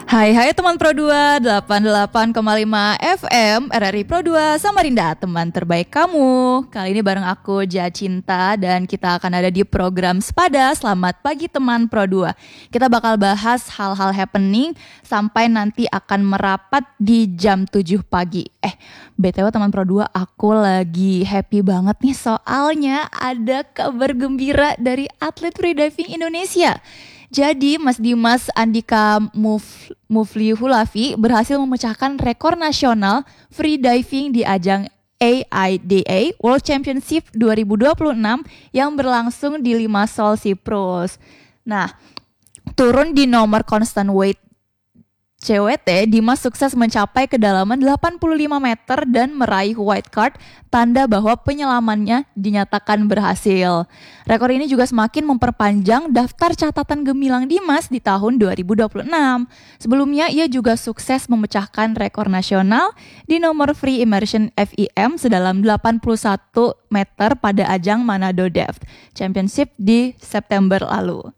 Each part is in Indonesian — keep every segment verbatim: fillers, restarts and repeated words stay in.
Hai hai teman Pro dua, delapan puluh delapan koma lima F M R R I Pro dua Samarinda, teman terbaik kamu. Kali ini bareng aku Jacinta dan kita akan ada di program Sepada. Selamat pagi teman Pro dua. Kita bakal bahas hal-hal happening sampai nanti akan merapat di jam tujuh pagi. Eh, B T W teman Pro dua, aku lagi happy banget nih soalnya ada kabar gembira dari atlet freediving Indonesia. Jadi Mas Dimas Andika Muf, Mufli Hulafi berhasil memecahkan rekor nasional free diving di ajang A I D A World Championship dua ribu dua puluh enam yang berlangsung di Limassol, Siprus. Nah, turun di nomor constant weight C W T, Dimas sukses mencapai kedalaman delapan puluh lima meter dan meraih white card, tanda bahwa penyelamannya dinyatakan berhasil. Rekor ini juga semakin memperpanjang daftar catatan gemilang Dimas di tahun dua ribu dua puluh enam. Sebelumnya ia juga sukses memecahkan rekor nasional di nomor free immersion F I M sedalam delapan puluh satu meter pada ajang Manado Depth Championship di September lalu.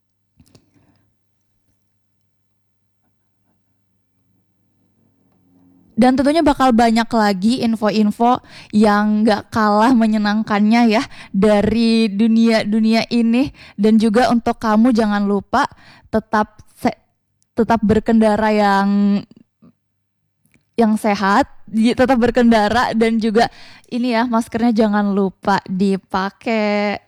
Dan tentunya bakal banyak lagi info-info yang gak kalah menyenangkannya ya dari dunia-dunia ini. Dan juga untuk kamu jangan lupa tetap se- tetap berkendara yang yang sehat, tetap berkendara dan juga ini ya maskernya jangan lupa dipakai.